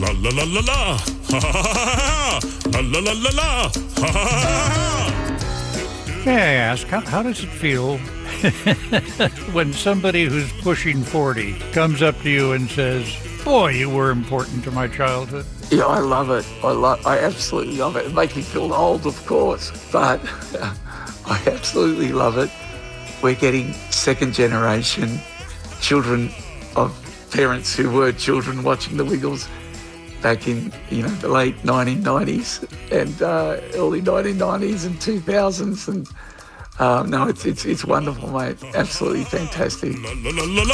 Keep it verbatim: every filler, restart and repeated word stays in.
La la la la la. Ha ha ha ha. La la la la la. Ha ha ha ha. May I ask, how, how does it feel when somebody who's pushing forty comes up to you and says, boy, you were important to my childhood? Yeah, I love it. I love. I absolutely love it. It makes me feel old, of course, but I absolutely love it. We're getting second generation children of parents who were children watching the Wiggles back in, you know, the late nineteen nineties and uh, early nineteen nineties and two thousands. And um, no, it's it's it's wonderful, mate. Absolutely fantastic. La la la la.